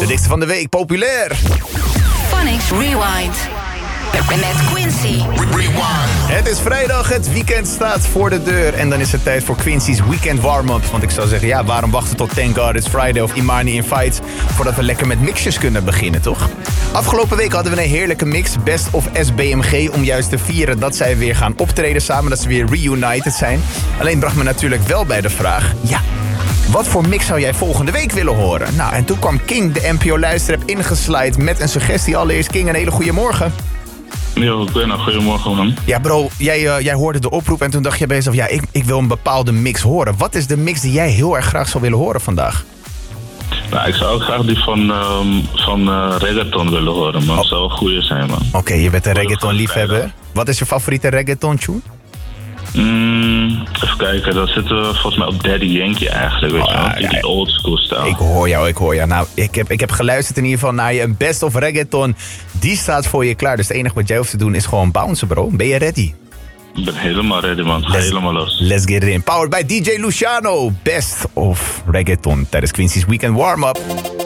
dikste van de week, populair. Phonics Rewind. Met Quincy. Het is vrijdag, het weekend staat voor de deur. En dan is het tijd voor Quincy's Weekend Warm-Up. Want ik zou zeggen, ja, waarom wachten tot Thank God It's Friday of Imani Invites... voordat we lekker met mixjes kunnen beginnen, toch? Afgelopen week hadden we een heerlijke mix, Best of SBMG... om juist te vieren dat zij weer gaan optreden samen, dat ze weer reunited zijn. Alleen bracht me natuurlijk wel bij de vraag... ja, wat voor mix zou jij volgende week willen horen? Nou, en toen kwam King, de NPO-luisteraar, ingeslide met een suggestie. Allereerst, King, een hele goede morgen. Yo, goedemorgen man. Ja bro, jij hoorde de oproep en toen dacht je bij jezelf... ja, ik wil een bepaalde mix horen. Wat is de mix die jij heel erg graag zou willen horen vandaag? Nou, ik zou ook graag die van reggaeton willen horen, man. Dat zou een goeie zijn, man. Oké, je bent een reggaeton-liefhebber. Wat is je favoriete reggaeton-tune? Even kijken, dat zitten we volgens mij op Daddy Yankee eigenlijk, weet je wel. Die old school style. Ik hoor jou. Nou, ik heb geluisterd in ieder geval naar je. Een Best of Reggaeton, die staat voor je klaar. Dus het enige wat jij hoeft te doen is gewoon bouncen, bro. Ben je ready? Ik ben helemaal ready, man. Helemaal los. Let's get it in. Powered by DJ Luciano. Best of Reggaeton tijdens Quincy's Weekend Warm-Up.